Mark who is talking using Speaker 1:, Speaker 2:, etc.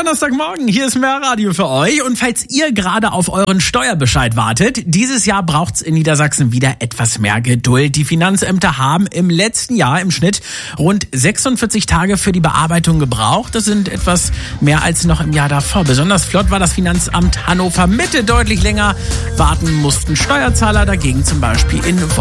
Speaker 1: Donnerstagmorgen, hier ist mehr Radio für euch. Und falls ihr gerade auf euren Steuerbescheid wartet, dieses Jahr braucht's in Niedersachsen wieder etwas mehr Geduld. Die Finanzämter haben im letzten Jahr im Schnitt rund 46 Tage für die Bearbeitung gebraucht. Das sind etwas mehr als noch im Jahr davor. Besonders flott war das Finanzamt Hannover Mitte. Deutlich länger warten mussten Steuerzahler dagegen zum Beispiel in